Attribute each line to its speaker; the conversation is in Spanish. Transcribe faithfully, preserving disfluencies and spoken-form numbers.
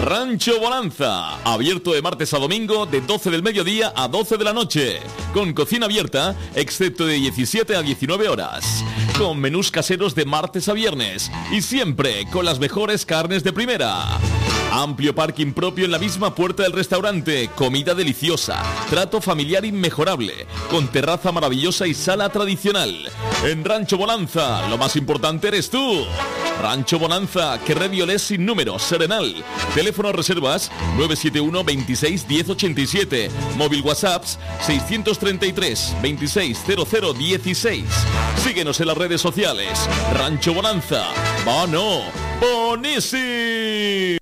Speaker 1: Rancho Bonanza, abierto de martes a domingo de doce del mediodía a doce de la noche, con cocina abierta, excepto de diecisiete a diecinueve horas, con menús caseros de martes a viernes y siempre con las mejores carnes de primera. Amplio parking propio en la misma puerta del restaurante, comida deliciosa, trato familiar inmejorable, con terraza maravillosa y sala tradicional. En Rancho Bonanza, lo más importante eres tú. Rancho Bonanza, Querré Violés sin número, Serenal. Teléfono reservas nueve siete uno, veintiséis, diez ochenta y siete. Móvil WhatsApps seiscientos treinta y tres, veintiséis, cero cero dieciséis. Síguenos en las redes sociales. Rancho Bonanza. ¡Bono! ¡Bonísimo!